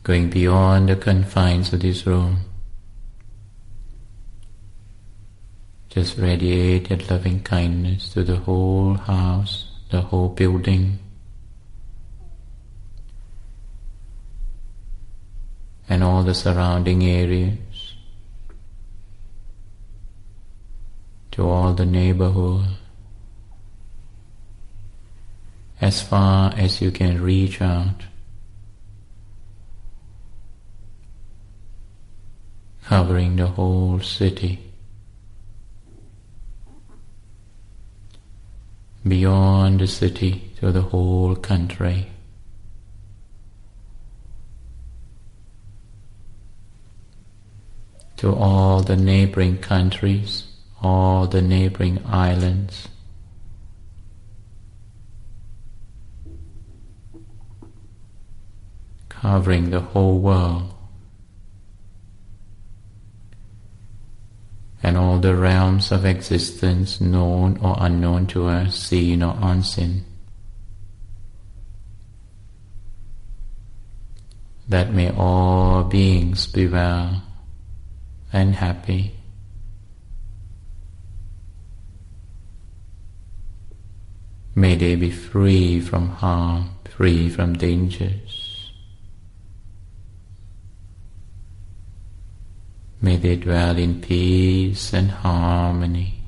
going beyond the confines of this room. Just radiate that loving kindness to the whole house, the whole building, and all the surrounding areas, to all the neighborhood, as far as you can reach out, covering the whole city. Beyond the city to the whole country. To all the neighboring countries, all the neighboring islands. Covering the whole world. And all the realms of existence, known or unknown to us, seen or unseen. That may all beings be well and happy. May they be free from harm, free from dangers. May they dwell in peace and harmony.